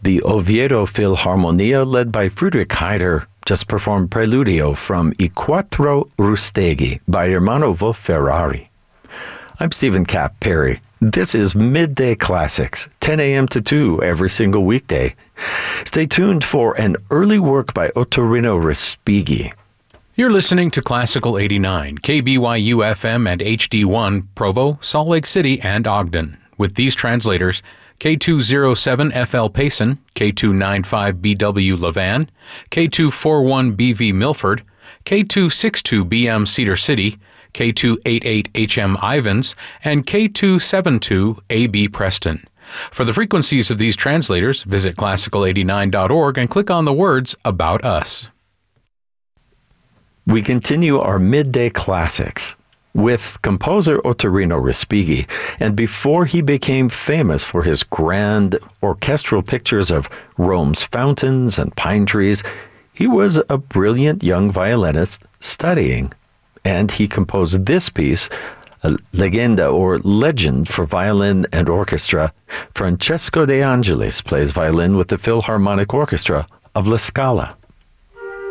The Oviedo Philharmonia, led by Friedrich Heider, just performed Preludio from I Quattro Rusteghi by Ermanno Ferrari. I'm Stephen Cap Perry. This is Midday Classics, 10 a.m. to 2 every single weekday. Stay tuned for an early work by Ottorino Respighi. You're listening to Classical 89, KBYU FM and HD1, Provo, Salt Lake City, and Ogden. With these translators, K207FL Payson, K295BW Levan, K241BV Milford, K262BM Cedar City, K288HM Ivans, and K272AB Preston. For the frequencies of these translators, visit classical89.org and click on the words About Us. We continue our Midday Classics with composer Ottorino Respighi, and before he became famous for his grand orchestral pictures of Rome's fountains and pine trees, he was a brilliant young violinist studying, and he composed this piece, a legenda or legend for violin and orchestra. Francesco De Angelis plays violin with the Philharmonic Orchestra of La Scala.